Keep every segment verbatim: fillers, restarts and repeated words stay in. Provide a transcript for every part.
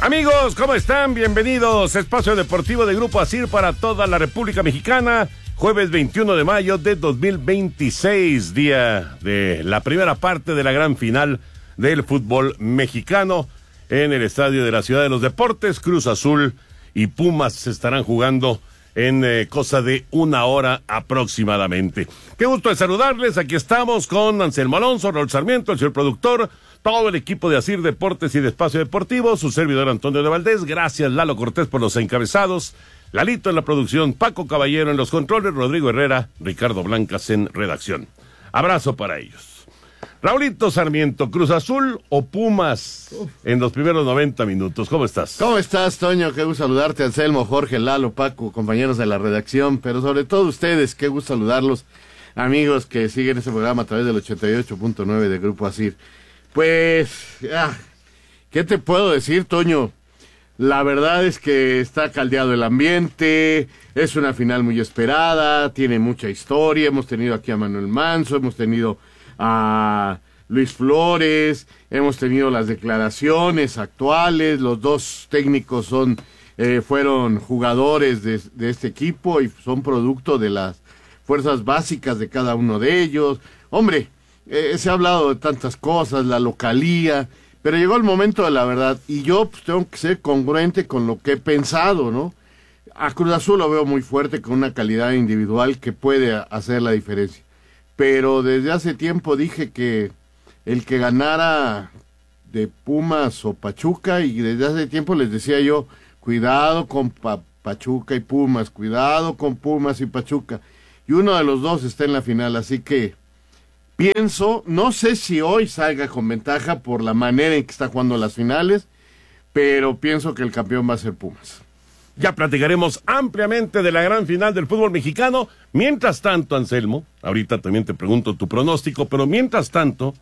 Amigos, ¿cómo están? Bienvenidos a Espacio Deportivo de Grupo Asir para toda la República Mexicana. Jueves veintiuno de mayo de dos mil veintiséis, día de la primera parte de la gran final del fútbol mexicano en el Estadio de la Ciudad de los Deportes. Cruz Azul y Pumas se estarán jugando en eh, cosa de una hora aproximadamente. Qué gusto de saludarles. Aquí estamos con Anselmo Alonso, Raúl Sarmiento, el señor productor, todo el equipo de Asir Deportes y de Espacio Deportivo, su servidor Antonio de Valdés. Gracias, Lalo Cortés, por los encabezados, Lalito en la producción, Paco Caballero en los controles, Rodrigo Herrera, Ricardo Blancas en redacción. Abrazo para ellos. Raulito Sarmiento, ¿Cruz Azul o Pumas Uf. en los primeros noventa minutos? ¿Cómo estás? ¿Cómo estás, Toño? Qué gusto saludarte, Anselmo, Jorge, Lalo, Paco, compañeros de la redacción, pero sobre todo ustedes, qué gusto saludarlos, amigos que siguen este programa a través del ochenta y ocho punto nueve de Grupo Asir. Pues, ah, ¿qué te puedo decir, Toño? La verdad es que está caldeado el ambiente, es una final muy esperada, tiene mucha historia, hemos tenido aquí a Manuel Manso, hemos tenido a Luis Flores, hemos tenido las declaraciones actuales, los dos técnicos son eh, fueron jugadores de, de este equipo y son producto de las fuerzas básicas de cada uno de ellos. Hombre, eh, se ha hablado de tantas cosas, la localía, pero llegó el momento de la verdad y yo pues, tengo que ser congruente con lo que he pensado, ¿no? A Cruz Azul lo veo muy fuerte, con una calidad individual que puede hacer la diferencia. Pero desde hace tiempo dije que el que ganara de Pumas o Pachuca, y desde hace tiempo les decía yo, cuidado con pa- Pachuca y Pumas, cuidado con Pumas y Pachuca, y uno de los dos está en la final, así que pienso, no sé si hoy salga con ventaja por la manera en que está jugando las finales, pero pienso que el campeón va a ser Pumas. Ya platicaremos ampliamente de la gran final del fútbol mexicano. Mientras tanto, Anselmo, ahorita también te pregunto tu pronóstico, pero mientras tanto,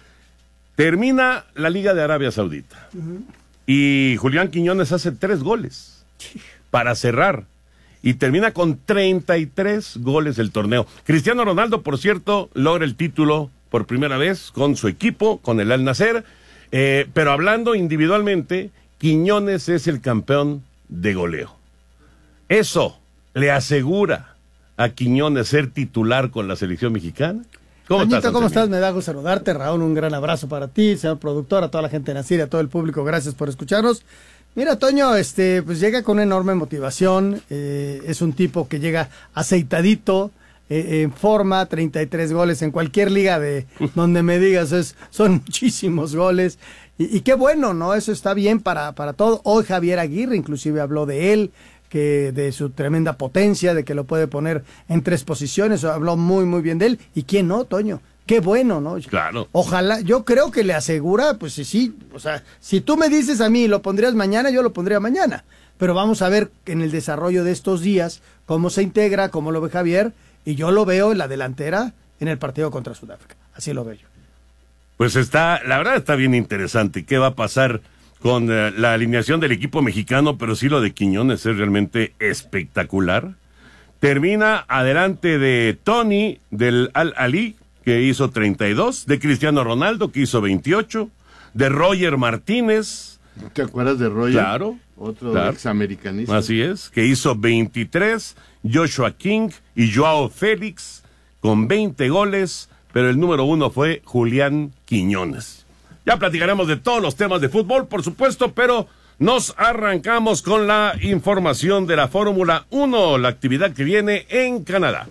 termina la Liga de Arabia Saudita. Uh-huh. Y Julián Quiñones hace tres goles para cerrar. Y termina con treinta y tres goles el torneo. Cristiano Ronaldo, por cierto, logra el título por primera vez con su equipo, con el Al Nassr. Eh, pero hablando individualmente, Quiñones es el campeón de goleo. Eso le asegura a Quiñones ser titular con la selección mexicana. ¿Cómo Anito, estás, ¿cómo estás? Me da gusto saludarte, Raúl, un gran abrazo para ti, señor productor, a toda la gente de Asir, a todo el público, gracias por escucharnos. Mira, Toño, este, pues llega con enorme motivación, eh, es un tipo que llega aceitadito, eh, en forma, treinta y tres goles en cualquier liga de donde me digas, es, son muchísimos goles. Y, y qué bueno, ¿no? Eso está bien para, para todo. Hoy Javier Aguirre inclusive habló de él, que de su tremenda potencia, de que lo puede poner en tres posiciones, habló muy, muy bien de él. ¿Y quién no, Toño? Qué bueno, ¿no? Claro. Ojalá, yo creo que le asegura, pues sí, sí, o sea, si tú me dices a mí, lo pondrías mañana, yo lo pondría mañana. Pero vamos a ver en el desarrollo de estos días, cómo se integra, cómo lo ve Javier, y yo lo veo en la delantera en el partido contra Sudáfrica. Así lo veo yo. Pues está, la verdad está bien interesante. ¿Qué va a pasar con uh, la alineación del equipo mexicano? Pero sí, lo de Quiñones es realmente espectacular. Termina adelante de Tony, del Al-Ahly, que hizo treinta y dos, de Cristiano Ronaldo, que hizo veintiocho, de Roger Martínez. ¿Te acuerdas de Roger? Claro. Otro claro. examericanista. Así es, que hizo veintitrés, Joshua King y Joao Félix, con veinte goles, pero el número uno fue Julián Quiñones. Ya platicaremos de todos los temas de fútbol, por supuesto, pero nos arrancamos con la información de la Fórmula uno, la actividad que viene en Canadá.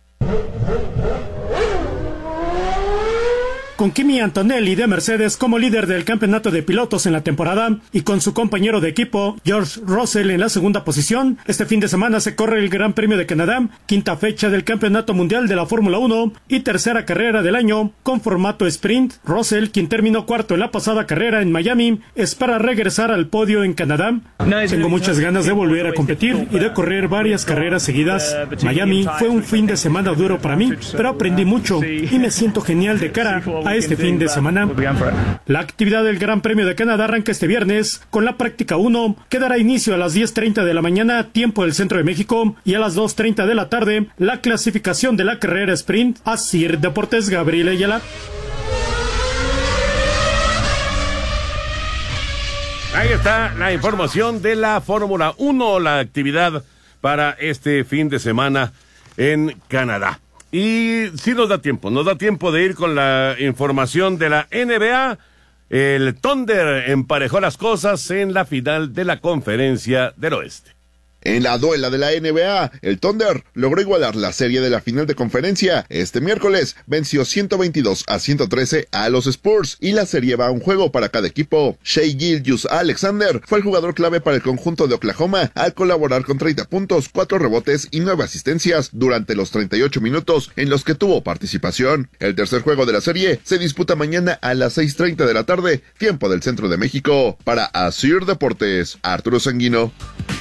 Con Kimi Antonelli de Mercedes como líder del campeonato de pilotos en la temporada y con su compañero de equipo George Russell en la segunda posición, este fin de semana se corre el Gran Premio de Canadá, quinta fecha del Campeonato Mundial de la Fórmula uno y tercera carrera del año con formato sprint. Russell, quien terminó cuarto en la pasada carrera en Miami, espera regresar al podio en Canadá. Tengo muchas ganas de volver a competir y de correr varias carreras seguidas. Miami fue un fin de semana duro para mí, pero aprendí mucho y me siento genial de cara a este fin de semana. La actividad del Gran Premio de Canadá arranca este viernes con la práctica uno, que dará inicio a las diez treinta de la mañana, tiempo del centro de México, y a las dos treinta de la tarde, la clasificación de la carrera sprint. Asir Deportes, Gabriel Ayala. Ahí está la información de la Fórmula uno, la actividad para este fin de semana en Canadá. Y sí nos da tiempo, nos da tiempo de ir con la información de la N B A. El Thunder emparejó las cosas en la final de la Conferencia del Oeste. En la duela de la N B A, el Thunder logró igualar la serie de la final de conferencia. Este miércoles venció ciento veintidós a ciento trece a los Spurs y la serie va a un juego para cada equipo. Shai Gilgeous-Alexander fue el jugador clave para el conjunto de Oklahoma al colaborar con treinta puntos, cuatro rebotes y nueve asistencias durante los treinta y ocho minutos en los que tuvo participación. El tercer juego de la serie se disputa mañana a las seis treinta de la tarde, tiempo del centro de México. Para Asir Deportes, Arturo Sanguino.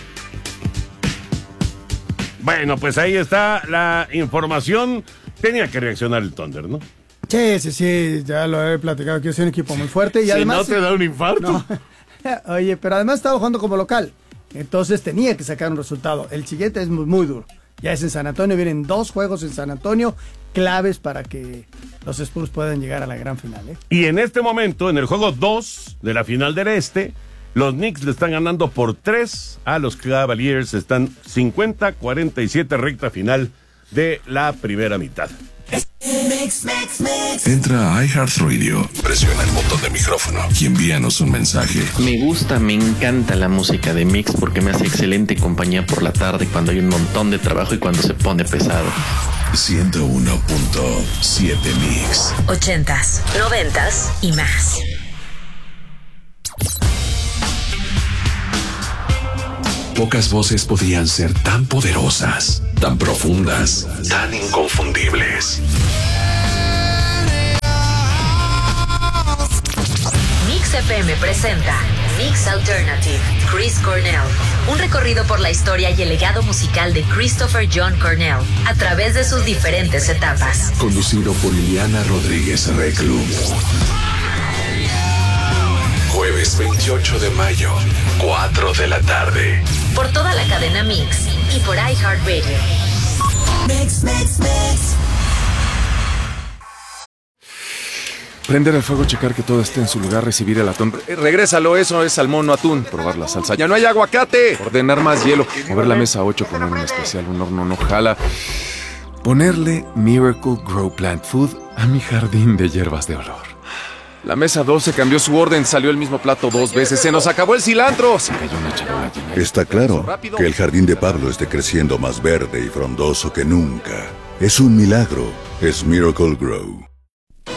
Bueno, pues ahí está la información. Tenía que reaccionar el Thunder, ¿no? Sí, sí, sí, ya lo he platicado, que es un equipo muy fuerte. Y si además, no te da un infarto. No. Oye, pero además estaba jugando como local. Entonces tenía que sacar un resultado. El siguiente es muy, muy duro. Ya es en San Antonio, vienen dos juegos en San Antonio, claves para que los Spurs puedan llegar a la gran final, ¿eh? Y en este momento, en el juego dos de la final del Este, los Knicks le están ganando por tres a los Cavaliers. Están cincuenta cuarenta y siete, recta final de la primera mitad. Entra a iHeartRadio, presiona el botón de micrófono y envíanos un mensaje. Me gusta, me encanta la música de Mix porque me hace excelente compañía por la tarde cuando hay un montón de trabajo y cuando se pone pesado. ciento uno punto siete Mix. Ochentas, noventas y más. Pocas voces podrían ser tan poderosas, tan profundas, tan inconfundibles. Mix F M presenta Mix Alternative, Chris Cornell. Un recorrido por la historia y el legado musical de Christopher John Cornell a través de sus diferentes etapas. Conducido por Liliana Rodríguez Reclum. Jueves veintiocho de mayo, cuatro de la tarde. Por toda la cadena Mix y por iHeartRadio. Mix, Mix, Mix. Prender el fuego, checar que todo esté en su lugar, recibir el atún. Eh, regrésalo, eso es salmón, no atún. Probar la salsa. ¡Ya no hay aguacate! Ordenar más hielo. Mover la mesa ocho, poner un especial, un horno no jala. Ponerle Miracle Grow Plant Food a mi jardín de hierbas de olor. La mesa doce cambió su orden, salió el mismo plato dos veces, se nos acabó el cilantro. Se cayó una charola llena. Está claro que el jardín de Pablo esté creciendo más verde y frondoso que nunca. Es un milagro, es Miracle Grow.